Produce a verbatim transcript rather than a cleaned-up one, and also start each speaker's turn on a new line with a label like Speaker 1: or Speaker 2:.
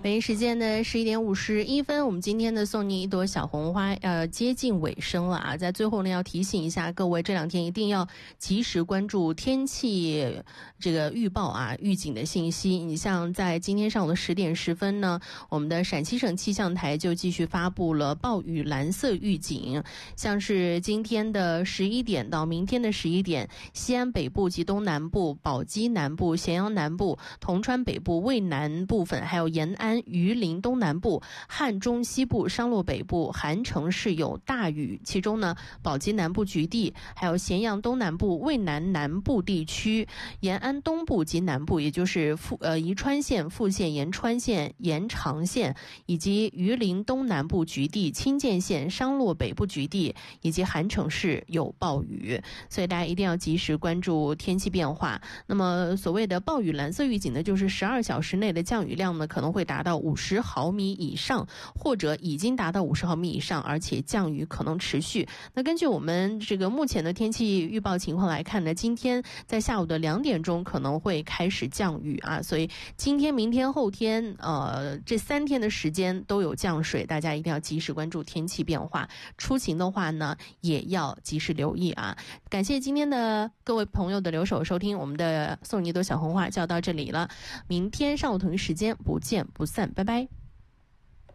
Speaker 1: 北京时间的十一点五十一分，我们今天的送你一朵小红花呃接近尾声了啊，在最后呢要提醒一下各位，这两天一定要及时关注天气这个预报啊预警的信息。你像在今天上午的十点十分呢，我们的陕西省气象台就继续发布了暴雨蓝色预警，像是今天的十一点到明天的十一点，西安北部及东南部、宝鸡南部、咸阳南部、铜川北部、渭南部分，还有延安、榆林东南部、汉中西部、商洛北部、韩城市有大雨，其中呢，宝鸡南部局地，还有咸阳东南部、渭南南部地区、延安东部及南部，也就是富呃宜川县、富县、延川县、延长县，以及榆林东南部局地、清涧县、商洛北部局地以及韩城市有暴雨，所以大家一定要及时关注天气变化。那么所谓的暴雨蓝色预警呢，就是十二小时内的降雨量呢可能会达到五十毫米以上，或者已经达到五十毫米以上，而且降雨可能持续。那根据我们这个目前的天气预报情况来看呢，今天在下午的两点钟可能会开始降雨啊，所以今天、明天、后天呃这三天的时间都有降水，大家一定要及时关注天气变化。出行的话呢，也要及时留意啊。感谢今天的各位朋友的留守收听，我们的送你一朵小红花就要到这里了，明天上午同一时间不见不散，拜拜。